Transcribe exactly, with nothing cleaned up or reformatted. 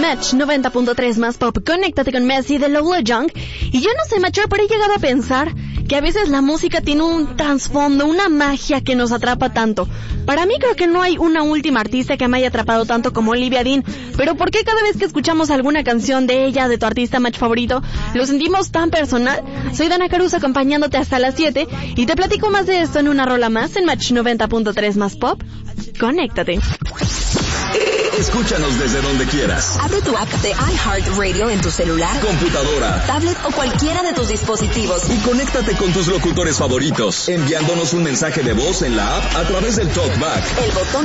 Match noventa punto tres más pop. Conéctate con Messi de Lola Young. Y yo no sé, macho, pero he llegado a pensar que a veces la música tiene un trasfondo, una magia que nos atrapa tanto. Para mí creo que no hay una última artista que me haya atrapado tanto como Olivia Dean. Pero ¿por qué cada vez que escuchamos alguna canción de ella, de tu artista Match favorito, lo sentimos tan personal? Soy Dana Caruso acompañándote hasta las siete y te platico más de esto en una rola más en Match noventa punto tres más pop. Conéctate. Escúchanos desde donde quieras. Abre tu app de iHeartRadio en tu celular, computadora, tablet o cualquiera de tus dispositivos y conéctate con tus locutores favoritos, enviándonos un mensaje de voz en la app a través del TalkBack. El botón